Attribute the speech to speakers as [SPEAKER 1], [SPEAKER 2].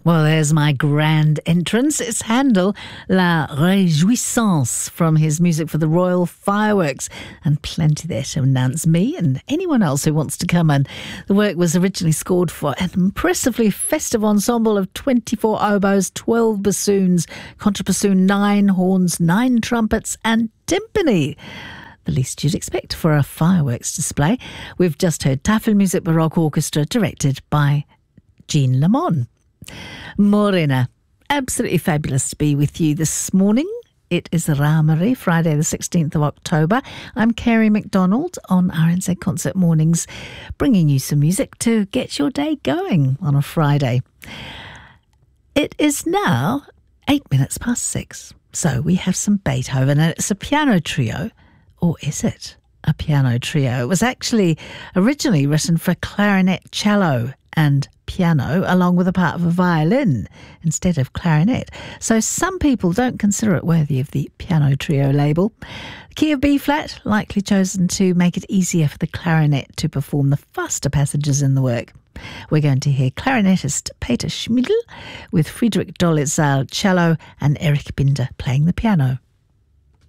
[SPEAKER 1] Well, there's my grand entrance. It's Handel, La Réjouissance, from his Music for the Royal Fireworks, and plenty there to announce me and anyone else who wants to come in. The work was originally scored for an impressively festive ensemble of 24 oboes, 12 bassoons, contrabassoon, 9 horns, 9 trumpets and timpani. The least you'd expect for a fireworks display. We've just heard Tafelmusik Baroque Orchestra, directed by Jean Lamont. Morena, absolutely fabulous to be with you this morning. It is Rā-Mari, Friday the 16th of October. I'm Kerry McDonald on RNZ Concert Mornings, bringing you some music to get your day going on a Friday. It is now 8 minutes past 6, so we have some Beethoven, and it's a piano trio. Or is it a piano trio? It was actually originally written for clarinet, cello and piano, along with a part of a violin instead of clarinet. So some people don't consider it worthy of the piano trio label. The key of B flat, likely chosen to make it easier for the clarinet to perform the faster passages in the work. We're going to hear clarinetist Peter Schmidl with Friedrich Dolezal cello and Erich Binder playing the piano.